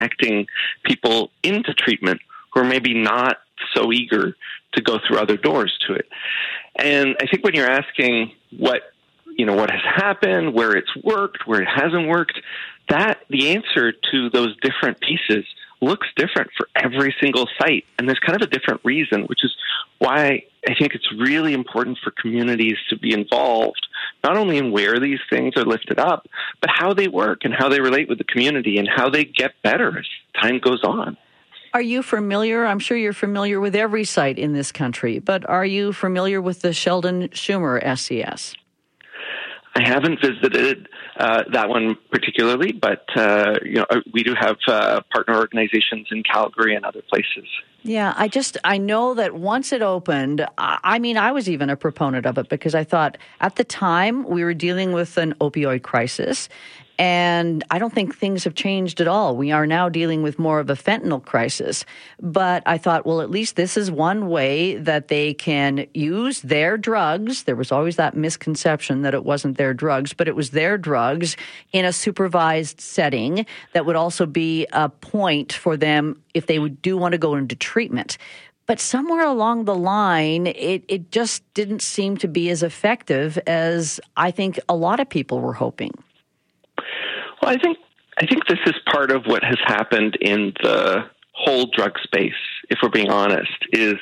connecting people into treatment who are maybe not so eager to go through other doors to it. And I think when you're asking what has happened, where it's worked, where it hasn't worked, that the answer to those different pieces looks different for every single site. And there's kind of a different reason, which is why I think it's really important for communities to be involved, not only in where these things are lifted up, but how they work and how they relate with the community and how they get better as time goes on. Are you familiar? I'm sure you're familiar with every site in this country, but are you familiar with the Sheldon Schumer SCS? I haven't visited that one particularly, but we do have partner organizations in Calgary and other places. Yeah, I know that once it opened, I was even a proponent of it because I thought at the time we were dealing with an opioid crisis. And I don't think things have changed at all. We are now dealing with more of a fentanyl crisis. But I thought, well, at least this is one way that they can use their drugs. There was always that misconception that it wasn't their drugs, but it was their drugs in a supervised setting that would also be a point for them if they do want to go into treatment. But somewhere along the line, it just didn't seem to be as effective as I think a lot of people were hoping. Well, I think this is part of what has happened in the whole drug space, if we're being honest, is,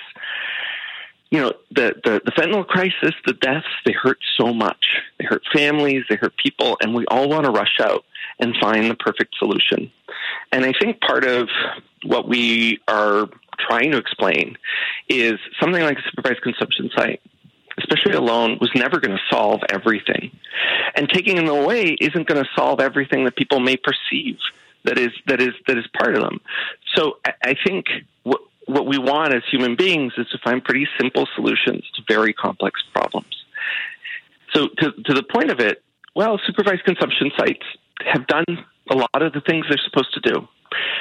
the fentanyl crisis, the deaths, they hurt so much. They hurt families, they hurt people, and we all want to rush out and find the perfect solution. And I think part of what we are trying to explain is something like a supervised consumption site, especially alone, was never going to solve everything. And taking them away isn't going to solve everything that people may perceive that is part of them. So I think what we want as human beings is to find pretty simple solutions to very complex problems. So to the point of it, well, supervised consumption sites have done a lot of the things they're supposed to do.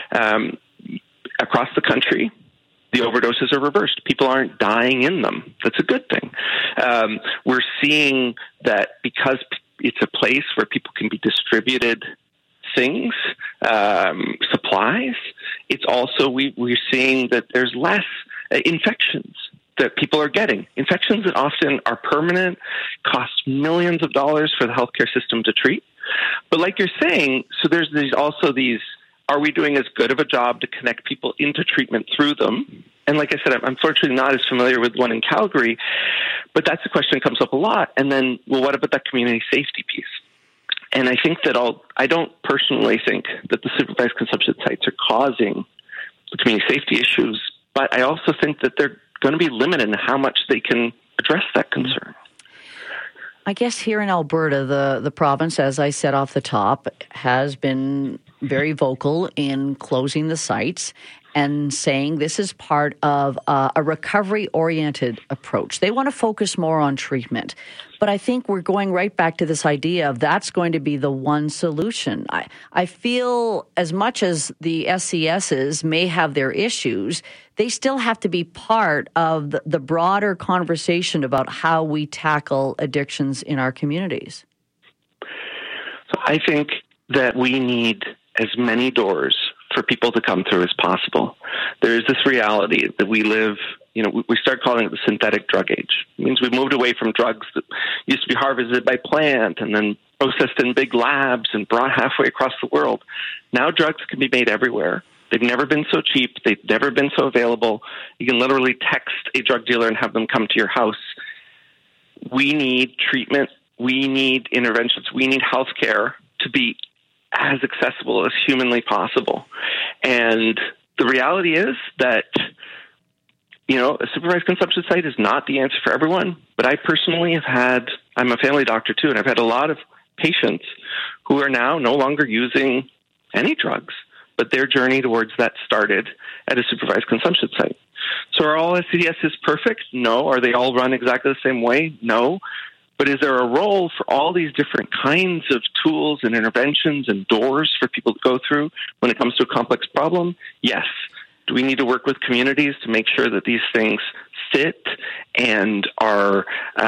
Across the country, the overdoses are reversed. People aren't dying in them. That's a good thing. We're seeing that because it's a place where people can be distributed things, supplies, it's also, we're seeing that there's less infections that people are getting. Infections that often are permanent, cost millions of dollars for the healthcare system to treat. But like you're saying, so there's these, are we doing as good of a job to connect people into treatment through them? And like I said, I'm unfortunately not as familiar with one in Calgary, but that's a question that comes up a lot. And then, well, what about that community safety piece? And I think that I don't personally think that the supervised consumption sites are causing the community safety issues, but I also think that they're going to be limited in how much they can address that concern. I guess here in Alberta, the province, as I said off the top, has been very vocal in closing the sites and saying this is part of a recovery-oriented approach. They want to focus more on treatment. But I think we're going right back to this idea of that's going to be the one solution. I feel as much as the SCSs may have their issues, they still have to be part of the broader conversation about how we tackle addictions in our communities. So I think that we need as many doors for people to come through as possible. There is this reality that we live, we start calling it the synthetic drug age. It means we've moved away from drugs that used to be harvested by plant and then processed in big labs and brought halfway across the world. Now drugs can be made everywhere. They've never been so cheap. They've never been so available. You can literally text a drug dealer and have them come to your house. We need treatment. We need interventions. We need healthcare to be as accessible as humanly possible. And the reality is that, a supervised consumption site is not the answer for everyone, but I personally I'm a family doctor too, and I've had a lot of patients who are now no longer using any drugs, but their journey towards that started at a supervised consumption site. So are all SCSs perfect? No. Are they all run exactly the same way? No. But is there a role for all these different kinds of tools and interventions and doors for people to go through when it comes to a complex problem? Yes. Do we need to work with communities to make sure that these things fit and are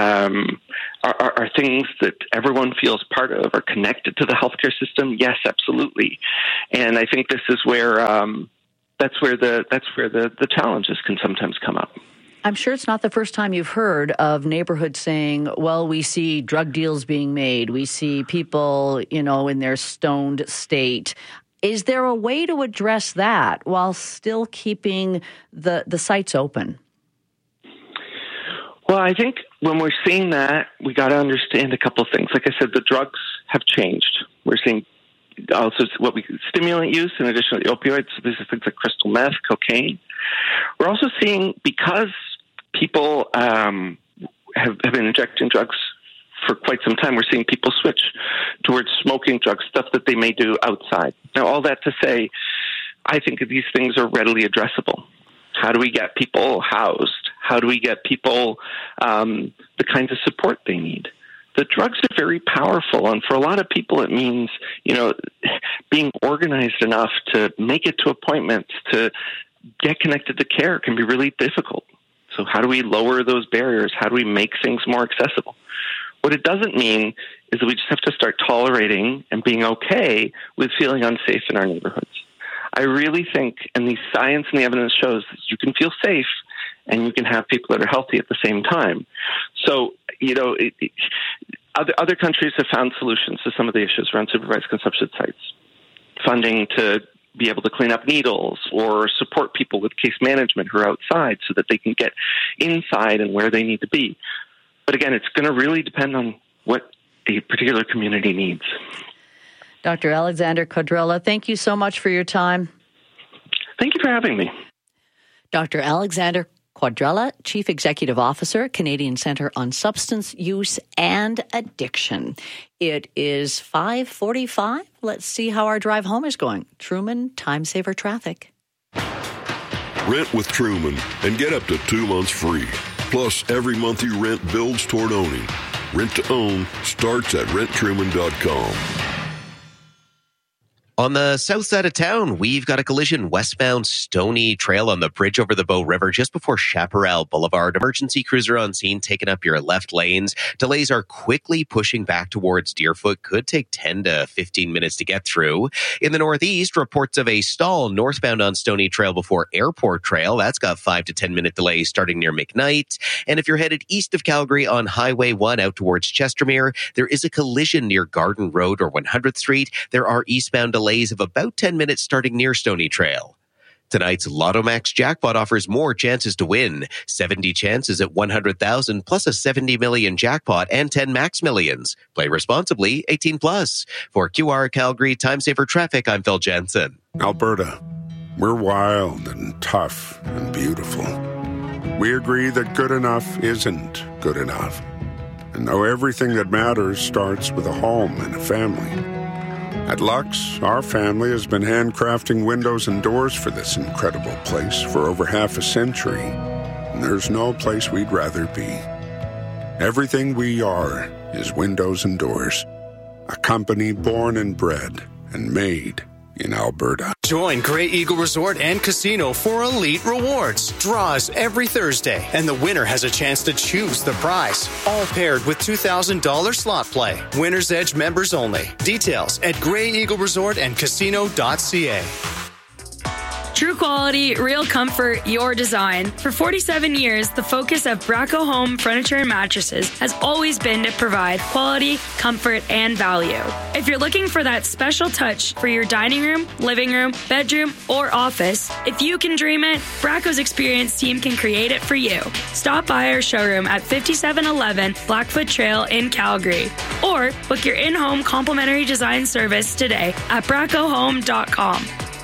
things that everyone feels part of, are connected to the healthcare system? Yes, absolutely. And I think this is where that's where the challenges can sometimes come up. I'm sure it's not the first time you've heard of neighborhoods saying, well, we see drug deals being made. We see people, in their stoned state. Is there a way to address that while still keeping the sites open? Well, I think when we're seeing that, we got to understand a couple of things. Like I said, the drugs have changed. We're seeing also stimulant use in addition to the opioids. So these are things like crystal meth, cocaine. We're also seeing, because people have been injecting drugs for quite some time, we're seeing people switch towards smoking drugs, stuff that they may do outside. Now, all that to say, I think these things are readily addressable. How do we get people housed? How do we get people the kinds of support they need? The drugs are very powerful, and for a lot of people it means, being organized enough to make it to appointments, to get connected to care can be really difficult. So how do we lower those barriers? How do we make things more accessible? What it doesn't mean is that we just have to start tolerating and being okay with feeling unsafe in our neighborhoods. I really think, and the science and the evidence shows, that you can feel safe and you can have people that are healthy at the same time. So, other countries have found solutions to some of the issues around supervised consumption sites. Funding to be able to clean up needles or support people with case management who are outside so that they can get inside and where they need to be. But again, it's going to really depend on what a particular community needs. Dr. Alexander Quadrella, thank you so much for your time. Thank you for having me. Dr. Alexander Quadrella, Chief Executive Officer, Canadian Centre on Substance Use and Addiction. It is 5:45. Let's see how our drive home is going. Truman, time saver traffic. Rent with Truman and get up to 2 months free. Plus, every month you rent builds toward owning. Rent to own starts at renttruman.com. On the south side of town, we've got a collision westbound Stony Trail on the bridge over the Bow River just before Chaparral Boulevard. Emergency cruiser on scene taking up your left lanes. Delays are quickly pushing back towards Deerfoot. Could take 10 to 15 minutes to get through. In the northeast, reports of a stall northbound on Stony Trail before Airport Trail. That's got 5 to 10 minute delays starting near McKnight. And if you're headed east of Calgary on Highway 1 out towards Chestermere, there is a collision near Garden Road or 100th Street. There are eastbound delays of about 10 minutes starting near Stony Trail. Tonight's Lotto Max jackpot offers more chances to win. 70 chances at 100,000 plus a 70 million jackpot and 10 max millions. Play responsibly, 18 plus. For QR Calgary Time Saver Traffic, I'm Phil Jensen. Alberta, we're wild and tough and beautiful. We agree that good enough isn't good enough. And know everything that matters starts with a home and a family. At Lux, our family has been handcrafting windows and doors for this incredible place for over half a century. And there's no place we'd rather be. Everything we are is windows and doors. A company born and bred and made in Alberta. Join Grey Eagle Resort and Casino for Elite Rewards. Draws every Thursday, and the winner has a chance to choose the prize. All paired with $2,000 slot play. Winner's Edge members only. Details at GreyEagleResortAndCasino.ca. True quality, real comfort, your design. For 47 years, the focus of Braco Home Furniture and Mattresses has always been to provide quality, comfort, and value. If you're looking for that special touch for your dining room, living room, bedroom, or office, if you can dream it, Braco's experienced team can create it for you. Stop by our showroom at 5711 Blackfoot Trail in Calgary, or book your in-home complimentary design service today at bracohome.com.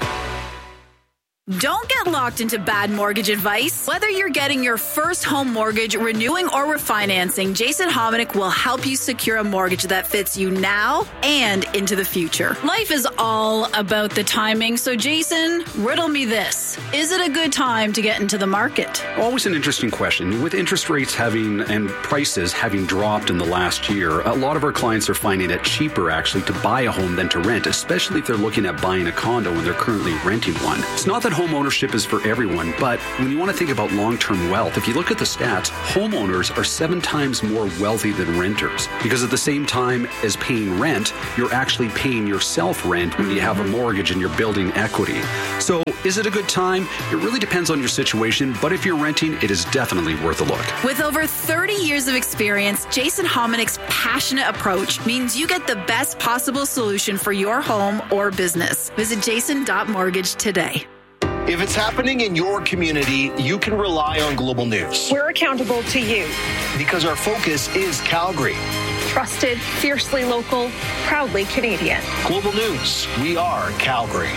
Don't get locked into bad mortgage advice. Whether you're getting your first home mortgage, renewing, or refinancing, Jason Hominick will help you secure a mortgage that fits you now and into the future. Life is all about the timing, so Jason, riddle me this. Is it a good time to get into the market? Always an interesting question. With interest rates having and prices having dropped in the last year, a lot of our clients are finding it cheaper actually to buy a home than to rent, especially if they're looking at buying a condo when they're currently renting one. It's not that home ownership is for everyone, but when you want to think about long-term wealth, if you look at the stats, homeowners are 7 times more wealthy than renters, because at the same time as paying rent, you're actually paying yourself rent when you have a mortgage and you're building equity. So is it a good time? It really depends on your situation, but if you're renting, it is definitely worth a look. With over 30 years of experience, Jason Hominick's passionate approach means you get the best possible solution for your home or business. Visit jason.mortgage today. If it's happening in your community, you can rely on Global News. We're accountable to you. Because our focus is Calgary. Trusted, fiercely local, proudly Canadian. Global News, we are Calgary.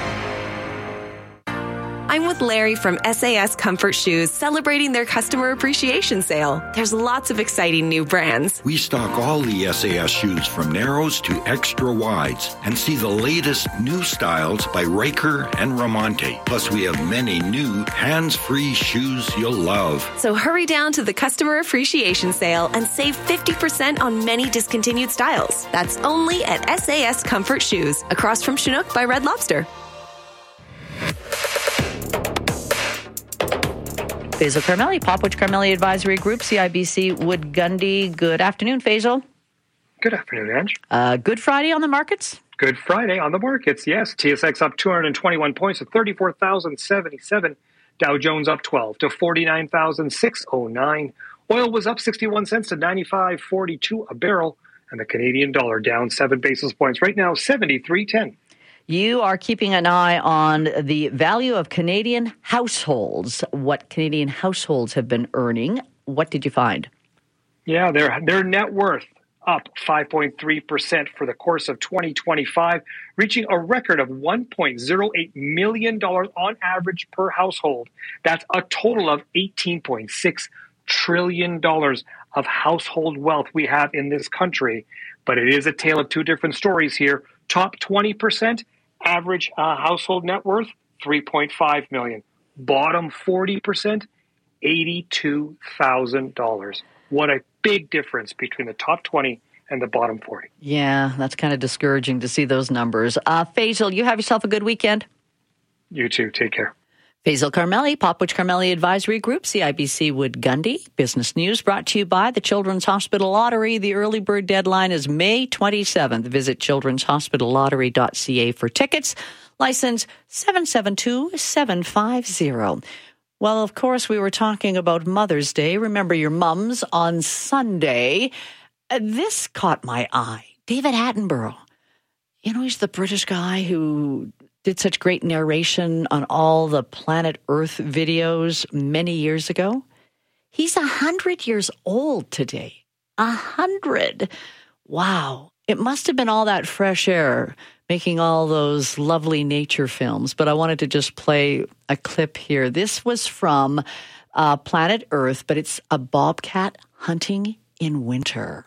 I'm with Larry from SAS Comfort Shoes, celebrating their customer appreciation sale. There's lots of exciting new brands. We stock all the SAS shoes from narrows to extra wides and see the latest new styles by Riker and Ramonte. Plus, we have many new hands-free shoes you'll love. So hurry down to the customer appreciation sale and save 50% on many discontinued styles. That's only at SAS Comfort Shoes, across from Chinook by Red Lobster. Faisal Carmeli, Popwich Carmeli Advisory Group, CIBC Wood Gundy. Good afternoon, Faisal. Good afternoon, Ange. Good Friday on the markets? Good Friday on the markets, yes. TSX up 221 points to 34,077. Dow Jones up 12 to 49,609. Oil was up 61 cents to 95.42 a barrel. And the Canadian dollar down 7 basis points. Right now, 73.10. You are keeping an eye on the value of Canadian households, what Canadian households have been earning. What did you find? Yeah, their net worth up 5.3% for the course of 2025, reaching a record of $1.08 million on average per household. That's a total of $18.6 trillion of household wealth we have in this country. But it is a tale of two different stories here. Top 20%. Average household net worth, $3.5 million. Bottom 40%, $82,000. What a big difference between the top 20 and the bottom 40. Yeah, that's kind of discouraging to see those numbers. Faisal, you have yourself a good weekend. You too. Take care. Faisal Carmeli, Popwich Carmeli Advisory Group, CIBC Wood Gundy. Business News brought to you by the Children's Hospital Lottery. The early bird deadline is May 27th. Visit childrenshospitallottery.ca for tickets. License 772750. Well, of course, we were talking about Mother's Day. Remember your mums on Sunday. This caught my eye. David Attenborough. You know, he's the British guy who did such great narration on all the Planet Earth videos many years ago. He's 100 years old today. 100. Wow. It must have been all that fresh air making all those lovely nature films. But I wanted to just play a clip here. This was from Planet Earth, but it's a bobcat hunting in winter.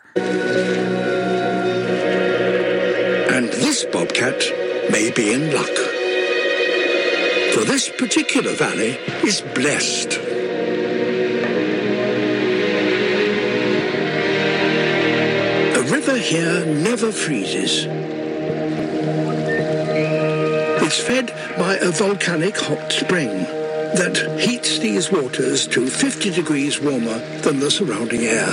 And this bobcat may be in luck. For this particular valley is blessed. The river here never freezes. It's fed by a volcanic hot spring that heats these waters to 50 degrees warmer than the surrounding air.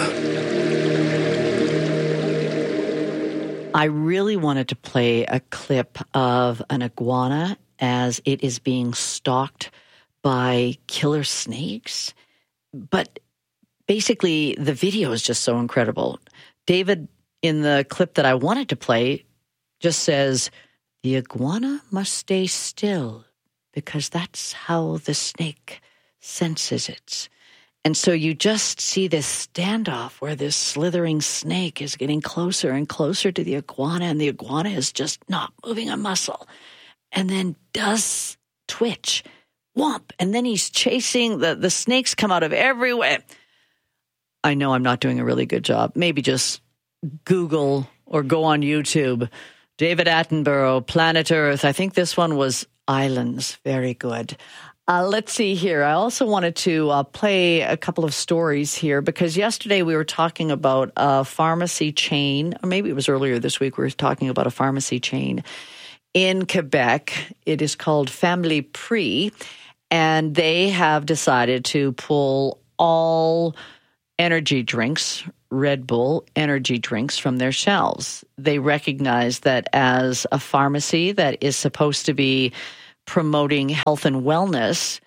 I really wanted to play a clip of an iguana as it is being stalked by killer snakes. But basically, the video is just so incredible. David, in the clip that I wanted to play, just says, "The iguana must stay still because that's how the snake senses it." And so you just see this standoff where this slithering snake is getting closer and closer to the iguana, and the iguana is just not moving a muscle. And then does twitch, whomp, and then he's chasing, the snakes come out of everywhere. I know I'm not doing a really good job. Maybe just Google or go on YouTube. David Attenborough, Planet Earth. I think this one was Islands. Very good. Let's see here. I also wanted to play a couple of stories here because yesterday we were talking about a pharmacy chain, or maybe it was earlier this week we were talking about a pharmacy chain in Quebec. It is called Family Prix, and they have decided to pull all energy drinks, Red Bull energy drinks, from their shelves. They recognize that as a pharmacy that is supposed to be promoting health and wellness,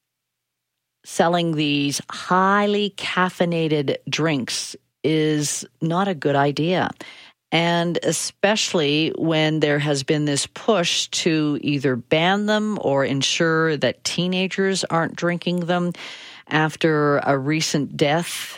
selling these highly caffeinated drinks is not a good idea. And especially when there has been this push to either ban them or ensure that teenagers aren't drinking them after a recent death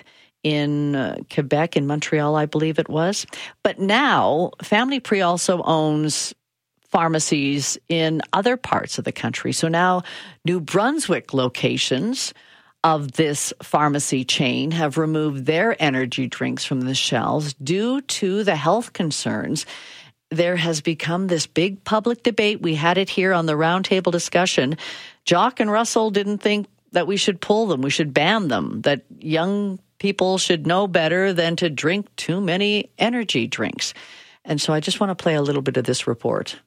in Quebec, in Montreal, I believe it was. But now, Family Prix also owns pharmacies in other parts of the country. So now New Brunswick locations of this pharmacy chain have removed their energy drinks from the shelves due to the health concerns. There has become this big public debate. We had it here on the roundtable discussion. Jock and Russell didn't think that we should pull them, we should ban them, that young people should know better than to drink too many energy drinks. And so I just want to play a little bit of this report.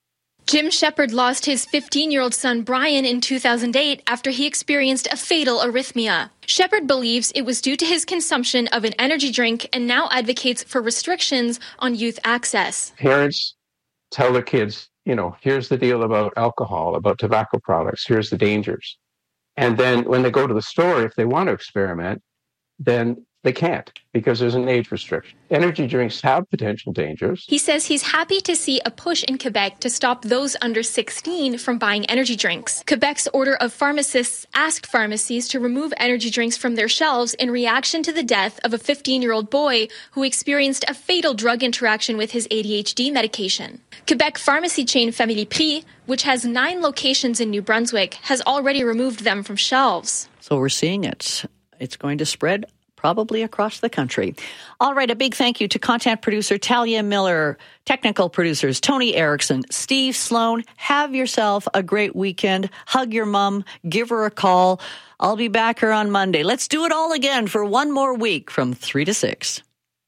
Jim Shepard lost his 15-year-old son Brian in 2008 after he experienced a fatal arrhythmia. Shepard believes it was due to his consumption of an energy drink and now advocates for restrictions on youth access. Parents tell their kids, here's the deal about alcohol, about tobacco products, here's the dangers. And then when they go to the store, if they want to experiment, then they can't because there's an age restriction. Energy drinks have potential dangers. He says he's happy to see a push in Quebec to stop those under 16 from buying energy drinks. Quebec's Order of Pharmacists asked pharmacies to remove energy drinks from their shelves in reaction to the death of a 15-year-old boy who experienced a fatal drug interaction with his ADHD medication. Quebec pharmacy chain Family Prix, which has 9 locations in New Brunswick, has already removed them from shelves. So we're seeing it. It's going to spread probably across the country. All right, a big thank you to content producer Talia Miller, technical producers Tony Erickson, Steve Sloan. Have yourself a great weekend. Hug your mom. Give her a call. I'll be back here on Monday. Let's do it all again for one more week from 3 to 6.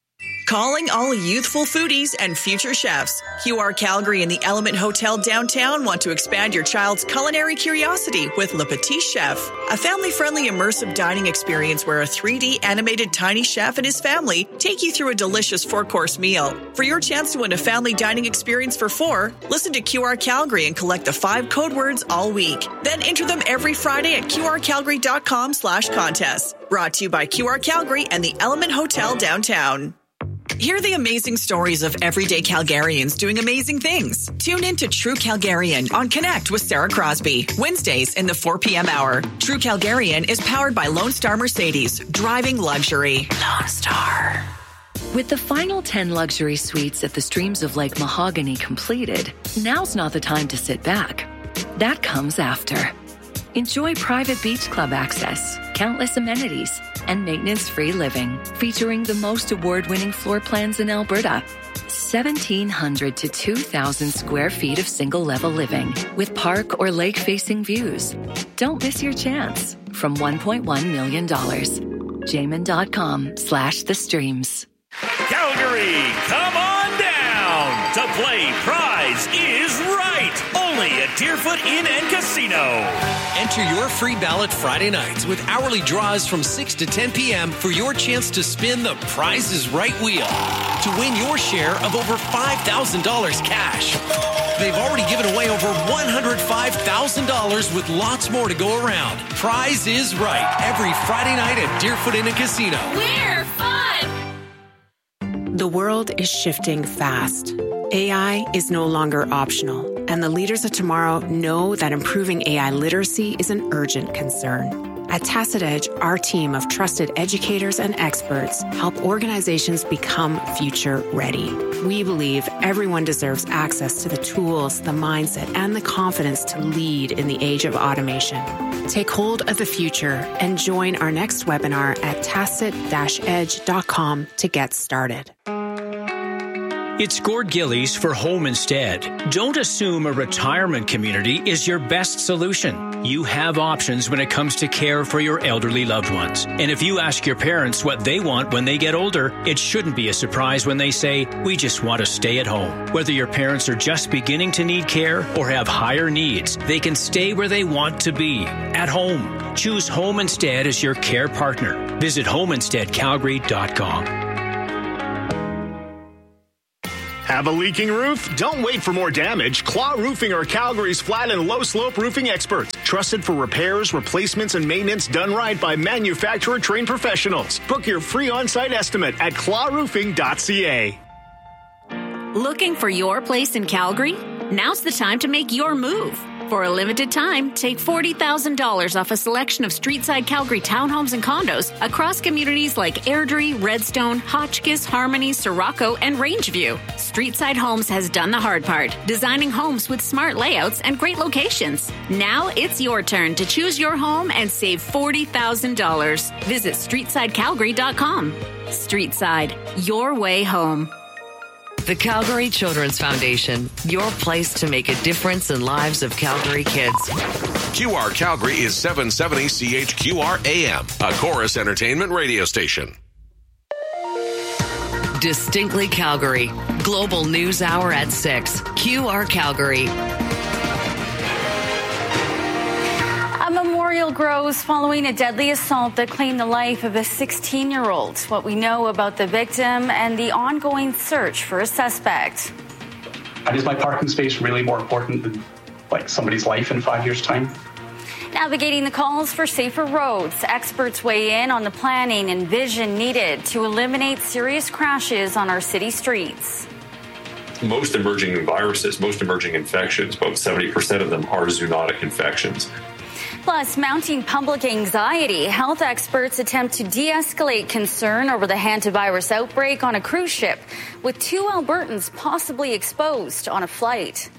Calling all youthful foodies and future chefs. QR Calgary and the Element Hotel downtown want to expand your child's culinary curiosity with Le Petit Chef, a family-friendly immersive dining experience where a 3D animated tiny chef and his family take you through a delicious 4-course meal. For your chance to win a family dining experience for 4, listen to QR Calgary and collect the 5 code words all week. Then enter them every Friday at qrcalgary.com/contest. Brought to you by QR Calgary and the Element Hotel downtown. Hear the amazing stories of everyday Calgarians doing amazing things. Tune in to True Calgarian on Connect with Sarah Crosby, Wednesdays in the 4 p.m. hour. True Calgarian is powered by Lone Star Mercedes, driving luxury. Lone Star. With the final 10 luxury suites at the Streams of Lake Mahogany completed, now's not the time to sit back. That comes after. Enjoy private beach club access, countless amenities, and maintenance-free living, featuring the most award-winning floor plans in Alberta. 1,700 to 2,000 square feet of single-level living with park or lake-facing views. Don't miss your chance. From $1.1 million. Jamin.com/the streams. Calgary, come on down to play Prize is Right, only at Deerfoot Inn and Casino. Enter your free ballot Friday nights with hourly draws from 6 to 10 p.m. for your chance to spin the Prize is Right wheel to win your share of over $5,000 cash. They've already given away over $105,000 with lots more to go around. Prize is Right, every Friday night at Deerfoot Inn and Casino. We're fun! The world is shifting fast. AI is no longer optional, and the leaders of tomorrow know that improving AI literacy is an urgent concern. At Tacit Edge, our team of trusted educators and experts help organizations become future ready. We believe everyone deserves access to the tools, the mindset, and the confidence to lead in the age of automation. Take hold of the future and join our next webinar at tacit-edge.com to get started. It's Gord Gillies for Home Instead. Don't assume a retirement community is your best solution. You have options when it comes to care for your elderly loved ones. And if you ask your parents what they want when they get older, it shouldn't be a surprise when they say, we just want to stay at home. Whether your parents are just beginning to need care or have higher needs, they can stay where they want to be, at home. Choose Home Instead as your care partner. Visit homeinsteadcalgary.com. Have a leaking roof? Don't wait for more damage. Claw Roofing are Calgary's flat and low slope roofing experts. Trusted for repairs, replacements, and maintenance done right by manufacturer trained professionals. Book your free on-site estimate at clawroofing.ca. Looking for your place in Calgary? Now's the time to make your move. For a limited time, take $40,000 off a selection of street-side Calgary townhomes and condos across communities like Airdrie, Redstone, Hotchkiss, Harmony, Sirocco, and Rangeview. Streetside Homes has done the hard part, designing homes with smart layouts and great locations. Now it's your turn to choose your home and save $40,000. Visit streetsidecalgary.com. Streetside, your way home. The Calgary Children's Foundation, your place to make a difference in lives of Calgary kids. QR Calgary is 770 CHQR AM, a Chorus Entertainment radio station. Distinctly Calgary, Global News Hour at 6, QR Calgary. A memorial grows following a deadly assault that claimed the life of a 16-year-old. What we know about the victim and the ongoing search for a suspect. Is my parking space really more important than somebody's life in 5 years' time? Navigating the calls for safer roads, experts weigh in on the planning and vision needed to eliminate serious crashes on our city streets. Most emerging viruses, most emerging infections, about 70% of them are zoonotic infections. Plus, mounting public anxiety. Health experts attempt to de-escalate concern over the hantavirus outbreak on a cruise ship, with 2 Albertans possibly exposed on a flight.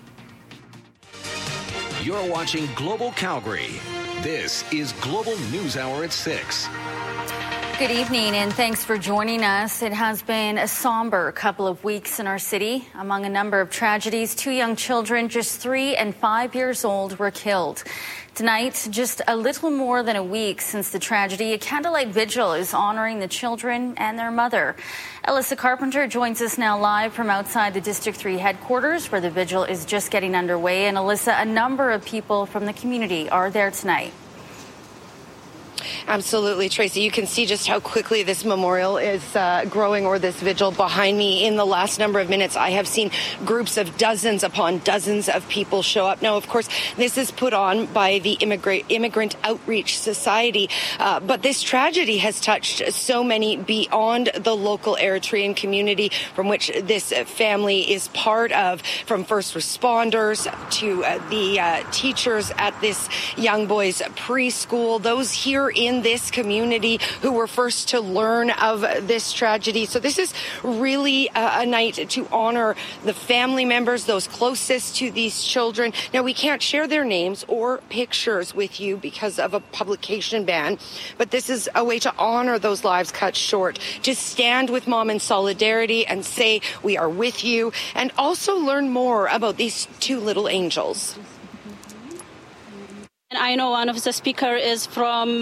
You're watching Global Calgary. This is Global News Hour at 6. Good evening, and thanks for joining us. It has been a somber couple of weeks in our city. Among a number of tragedies, 2 young children, just 3 and 5 years old, were killed. Tonight, just a little more than a week since the tragedy, a candlelight vigil is honoring the children and their mother. Alyssa Carpenter joins us now live from outside the District 3 headquarters, where the vigil is just getting underway. And Alyssa, a number of people from the community are there tonight. Absolutely, Tracy. You can see just how quickly this memorial is growing, or this vigil behind me. In the last number of minutes, I have seen groups of dozens upon dozens of people show up. Now, of course, this is put on by the Immigrant Outreach Society, but this tragedy has touched so many beyond the local Eritrean community from which this family is part of, from first responders to the teachers at this young boy's preschool, those here in this community who were first to learn of this tragedy. So this is really a night to honor the family members, those closest to these children. Now, we can't share their names or pictures with you because of a publication ban, but this is a way to honor those lives cut short, to stand with Mom in solidarity and say we are with you, and also learn more about these 2 little angels. And I know one of the speaker is from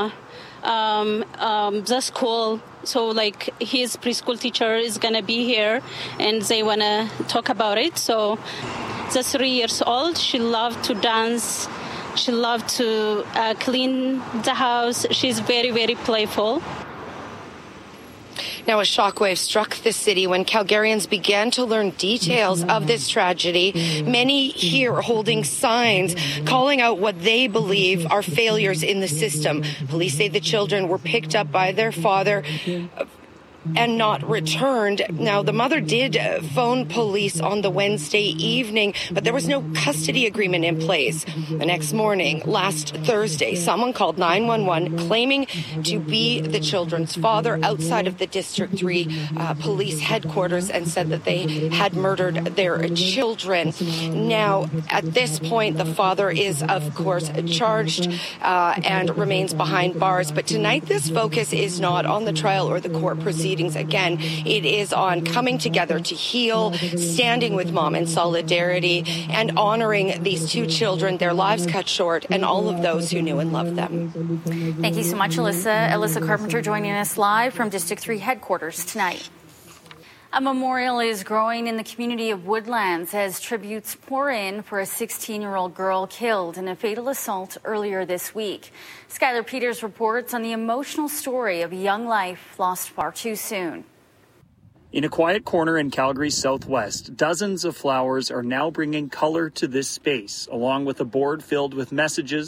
the school. So his preschool teacher is going to be here and they want to talk about it. So the 3 years old, she loved to dance. She loved to clean the house. She's very, very playful. Now, a shockwave struck the city when Calgarians began to learn details of this tragedy. Many here holding signs calling out what they believe are failures in the system. Police say the children were picked up by their father and not returned. Now, the mother did phone police on the Wednesday evening, but there was no custody agreement in place. The next morning, last Thursday, someone called 911 claiming to be the children's father outside of the District 3 police headquarters and said that they had murdered their children. Now, at this point, the father is, of course, charged and remains behind bars. But tonight, this focus is not on the trial or the court proceedings. proceedings. Again, it is on coming together to heal, standing with mom in solidarity, and honoring these two children, their lives cut short, and all of those who knew and loved them. Thank you so much, Alyssa. Alyssa Carpenter joining us live from District 3 headquarters tonight. A memorial is growing in the community of Woodlands as tributes pour in for a 16-year-old girl killed in a fatal assault earlier this week. Skylar Peters reports on the emotional story of a young life lost far too soon. In a quiet corner in Calgary's southwest, dozens of flowers are now bringing color to this space, along with a board filled with messages